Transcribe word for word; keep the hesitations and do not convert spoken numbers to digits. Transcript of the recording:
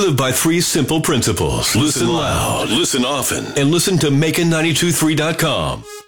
live by three simple principles. Listen loud, listen often, and listen to Macon nine two three dot com.